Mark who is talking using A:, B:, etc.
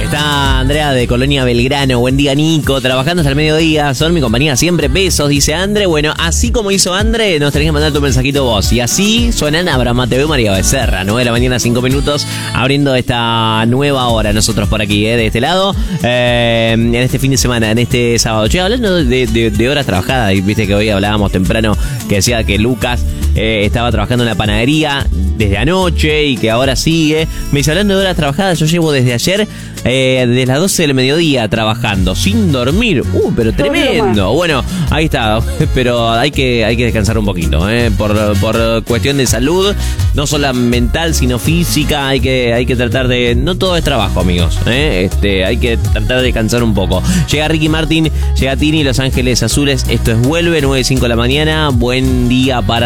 A: Está Andrea de Colonia Belgrano. Buen día, Nico. Trabajando hasta el mediodía. Son mi compañía siempre. Besos, dice Andre. Bueno, así como hizo Andre, nos tenés que mandar tu mensajito vos. Y así suenan Abraham TV, María Becerra. 9 de la mañana, 5 minutos. Abriendo esta nueva hora nosotros por aquí, de este lado. En este fin de semana, en este sábado. Che, hablando de horas trabajadas. Y viste que hoy hablábamos temprano que decía que Lucas estaba trabajando en la panadería desde anoche y que ahora sigue. Me dice, hablando de horas trabajadas, yo llevo desde ayer, desde las 12 del mediodía trabajando, sin dormir. Pero tremendo. Bueno, ahí está. Pero hay que descansar un poquito, por cuestión de salud, no solo mental, sino física. Hay que tratar de... No todo es trabajo, amigos. Hay que tratar de descansar un poco. Llega Ricky Martin, llega Tini, Los Ángeles Azules. Esto es Vuelve, 9:05 de la mañana. Buen día para